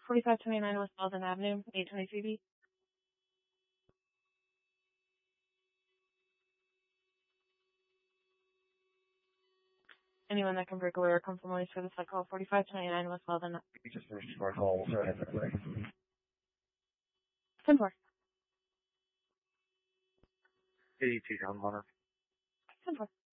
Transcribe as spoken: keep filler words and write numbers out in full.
forty-five twenty-nine West Belden Avenue, eight twenty-three B. Anyone that can break away or come from away service, I call forty-five twenty-nine West Belden. You just finished our call. We'll try that quick. ten four. eighty-two down, Hunter. ten four.